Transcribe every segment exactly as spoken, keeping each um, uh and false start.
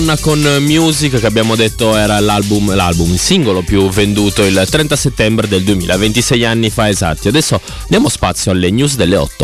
Con Music, che abbiamo detto era l'album, l'album, il singolo più venduto il trenta settembre del duemila, ventisei anni fa esatti. Adesso diamo spazio alle news delle otto.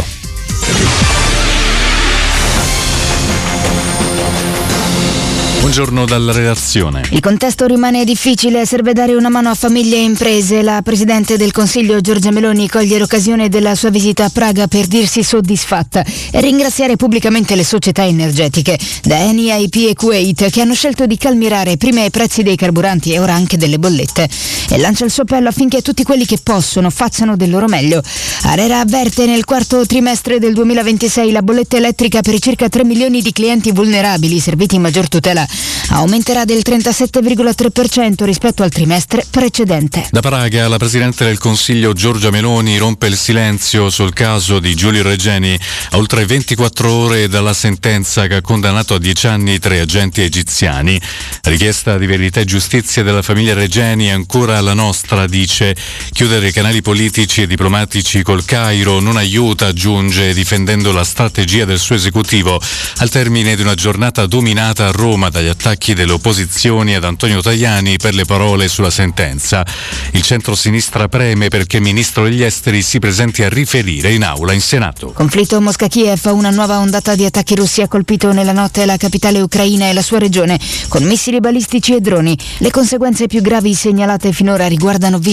Buongiorno dalla redazione. Il contesto rimane difficile, serve dare una mano a famiglie e imprese. La Presidente del Consiglio Giorgia Meloni coglie l'occasione della sua visita a Praga per dirsi soddisfatta e ringraziare pubblicamente le società energetiche, da Eni a I P e Kuwait, che hanno scelto di calmierare prima i prezzi dei carburanti e ora anche delle bollette. E lancia il suo appello affinché tutti quelli che possono facciano del loro meglio. Arera avverte: nel quarto trimestre del duemilaventisei la bolletta elettrica per i circa tre milioni di clienti vulnerabili serviti in maggior tutela aumenterà del trentasette virgola tre per cento rispetto al trimestre precedente. Da Praga la Presidente del Consiglio Giorgia Meloni rompe il silenzio sul caso di Giulio Regeni a oltre ventiquattro ore dalla sentenza che ha condannato a dieci anni tre agenti egiziani. La richiesta di verità e giustizia della famiglia Regeni è ancora la nostra, dice. Chiudere i canali politici e diplomatici col Cairo non aiuta, aggiunge, difendendo la strategia del suo esecutivo al termine di una giornata dominata a Roma dagli attacchi delle opposizioni ad Antonio Tajani per le parole sulla sentenza. Il centro-sinistra preme perché il ministro degli esteri si presenti a riferire in aula in Senato. Conflitto Mosca-Kiev, una nuova ondata di attacchi russi ha colpito nella notte la capitale ucraina e la sua regione con missili balistici e droni. Le conseguenze più gravi segnalate finora riguardano